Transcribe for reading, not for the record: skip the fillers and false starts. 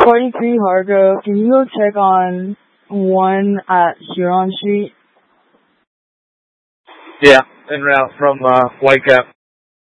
43 Hargrove, can you go check on 1 at Huron Street? Yeah, en route from Whitecap.